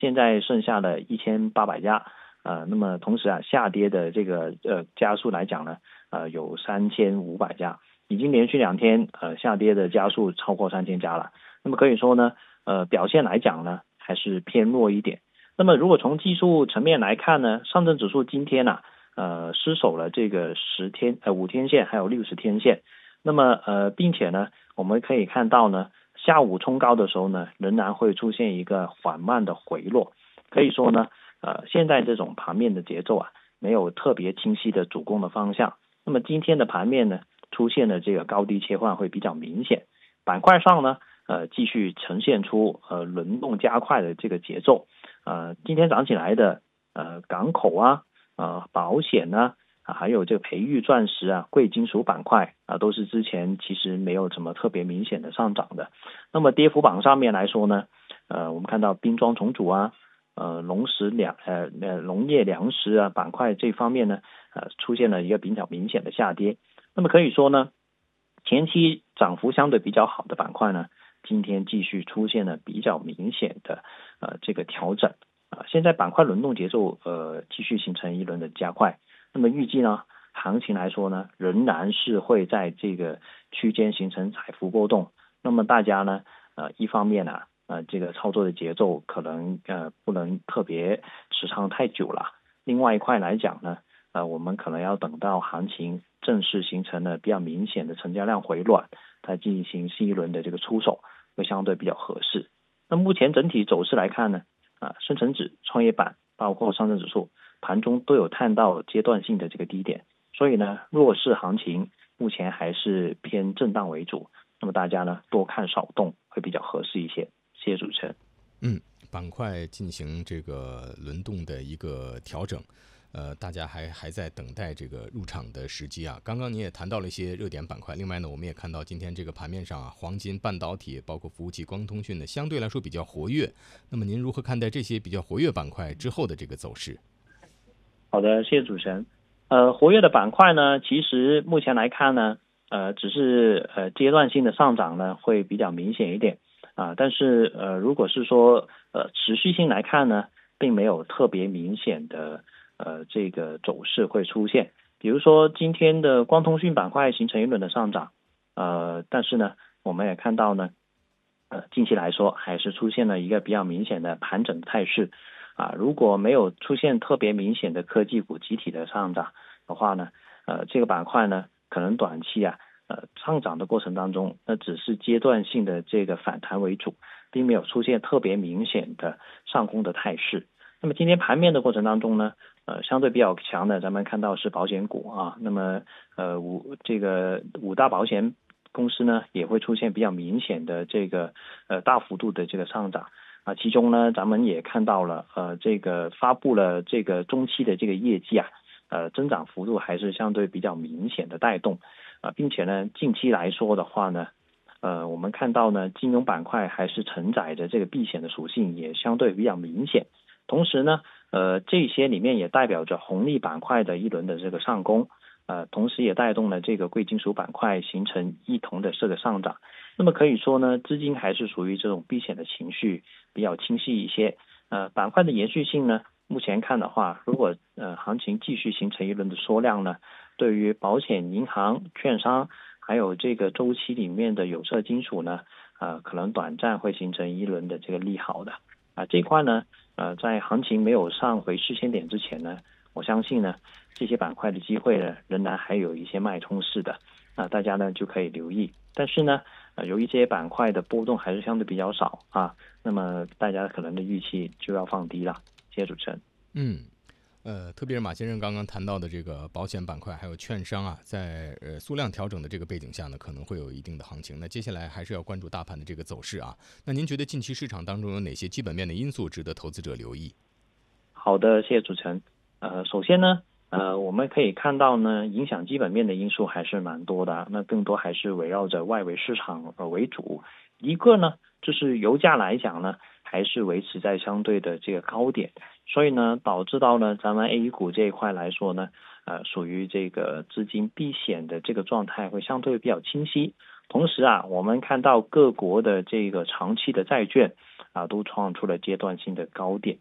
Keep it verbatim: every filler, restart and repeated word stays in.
现在剩下了一千八百家，呃，那么同时啊，下跌的这个呃家数来讲呢，呃，有三千五百家，已经连续两天呃下跌的家数超过三千家了。那么可以说呢，呃，表现来讲呢，还是偏弱一点。那么如果从技术层面来看呢，上证指数今天呢、啊，呃，失守了这个十天、呃五天线还有六十天线。那么呃，并且呢，我们可以看到呢，下午冲高的时候呢，仍然会出现一个缓慢的回落。可以说呢，呃，现在这种盘面的节奏啊，没有特别清晰的主攻的方向。那么今天的盘面呢，出现了这个高低切换会比较明显。板块上呢，呃，继续呈现出呃轮动加快的这个节奏。呃，今天涨起来的呃港口啊，呃保险呢、啊，还有这个培育钻石啊、贵金属板块啊，都是之前其实没有什么特别明显的上涨的。那么跌幅榜上面来说呢，呃，我们看到冰庄重组啊，呃，农食粮呃呃农业粮食啊板块这方面呢，呃，出现了一个比较明显的下跌。那么可以说呢，前期涨幅相对比较好的板块呢，今天继续出现了比较明显的呃这个调整啊、呃。现在板块轮动节奏呃继续形成一轮的加快。那么预计呢，行情来说呢，仍然是会在这个区间形成窄幅波动。那么大家呢，呃，一方面呢，呃，这个操作的节奏可能呃不能特别持仓太久了。另外一块来讲呢，呃，我们可能要等到行情正式形成了比较明显的成交量回暖，再进行新一轮的这个出手，会相对比较合适。那目前整体走势来看呢，啊，深成指、创业板包括上证指数盘中都有探到阶段性的这个低点，所以呢，弱势行情目前还是偏震荡为主。那么大家呢，多看少动会比较合适一些。谢谢主持人。 嗯，板块进行这个轮动的一个调整。呃，大家还还在等待这个入场的时机啊。刚刚你也谈到了一些热点板块，另外呢，我们也看到今天这个盘面上啊，黄金、半导体，包括服务器、光通讯呢，相对来说比较活跃。那么您如何看待这些比较活跃板块之后的这个走势？ 好的，谢谢主持人。呃，活跃的板块呢，其实目前来看呢，呃，只是呃阶段性的上涨呢，会比较明显一点啊、呃。但是呃，如果是说呃持续性来看呢，并没有特别明显的呃这个走势会出现。比如说今天的光通讯板块形成一轮的上涨，呃，但是呢，我们也看到呢，呃，近期来说还是出现了一个比较明显的盘整态势。啊，如果没有出现特别明显的科技股集体的上涨的话呢，呃，这个板块呢，可能短期啊，呃，上涨的过程当中，那只是阶段性的这个反弹为主，并没有出现特别明显的上攻的态势。那么今天盘面的过程当中呢，呃，相对比较强的，咱们看到是保险股啊，那么呃五这个五大保险公司呢，也会出现比较明显的这个呃大幅度的这个上涨。啊，其中呢，咱们也看到了，呃，这个发布了这个中期的这个业绩啊，呃，增长幅度还是相对比较明显的带动，啊、呃，并且呢，近期来说的话呢，呃，我们看到呢，金融板块还是承载着这个避险的属性，也相对比较明显。同时呢，呃，这些里面也代表着红利板块的一轮的这个上攻，呃，同时也带动了这个贵金属板块形成一同的这个上涨。那么可以说呢，资金还是属于这种避险的情绪比较清晰一些。呃，板块的延续性呢，目前看的话，如果呃行情继续形成一轮的缩量呢，对于保险、银行、券商，还有这个周期里面的有色金属呢，呃，可能短暂会形成一轮的这个利好的。啊、呃，这一块呢，呃，在行情没有上回四千点之前呢，我相信呢，这些板块的机会呢，仍然还有一些脉冲式的，啊、呃，大家呢就可以留意。但是呢，呃，由于这些板块的波动还是相对比较少啊，那么大家可能的预期就要放低了。谢谢主持人。 嗯。呃，特别是马先生刚刚谈到的这个保险板块，还有券商啊，在呃缩量调整的这个背景下呢，可能会有一定的行情。那接下来还是要关注大盘的这个走势啊。那您觉得近期市场当中有哪些基本面的因素值得投资者留意？ 好的，谢谢主持人。呃，首先呢，呃，我们可以看到呢，影响基本面的因素还是蛮多的，那更多还是围绕着外围市场呃为主。一个呢，就是油价来讲呢，还是维持在相对的这个高点，所以呢，导致到呢，咱们 A 股这一块来说呢，呃，属于这个资金避险的这个状态会相对比较清晰。 同时啊，我们看到各国的这个长期的债券啊，都创出了阶段性的高点